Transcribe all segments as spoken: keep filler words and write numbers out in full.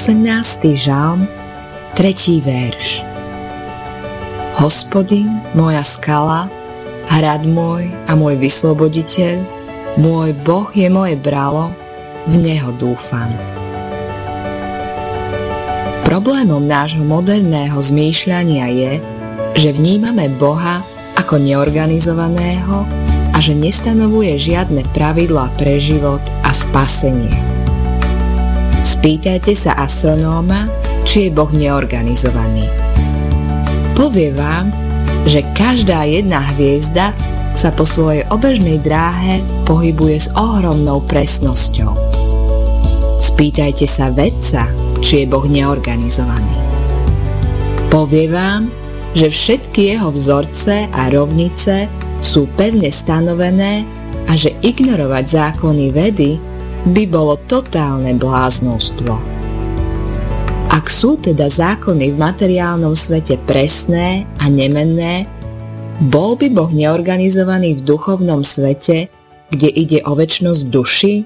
osemnásty žalm, tretí verš. Hospodin, moja skala, hrad môj a môj vysloboditeľ, môj Boh je moje bralo, v Neho dúfam. Problémom nášho moderného zmýšľania je, že vnímame Boha ako neorganizovaného a že nestanovuje žiadne pravidlá pre život a spasenie. Spýtajte sa astronóma, či je Boh neorganizovaný. Povie vám, že každá jedna hviezda sa po svojej obežnej dráhe pohybuje s ohromnou presnosťou. Spýtajte sa vedca, či je Boh neorganizovaný. Povie vám, že všetky jeho vzorce a rovnice sú pevne stanovené a že ignorovať zákony vedy by bolo totálne bláznostvo. Ak sú teda zákony v materiálnom svete presné a nemenné, bol by Boh neorganizovaný v duchovnom svete, kde ide o večnosť duši?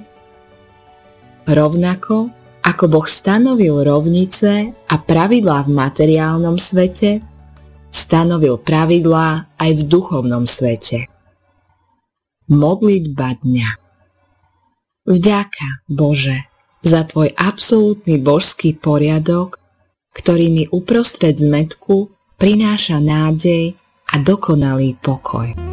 Rovnako ako Boh stanovil rovnice a pravidlá v materiálnom svete, stanovil pravidlá aj v duchovnom svete. Modlitba dňa. Vďaka, Bože, za Tvoj absolútny božský poriadok, ktorý mi uprostred zmätku prináša nádej a dokonalý pokoj.